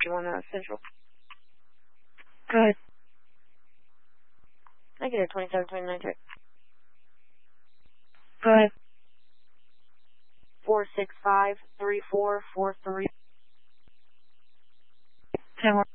51 Central. Go ahead. Negative 2729 check. Go ahead. 465-3443. 10 more.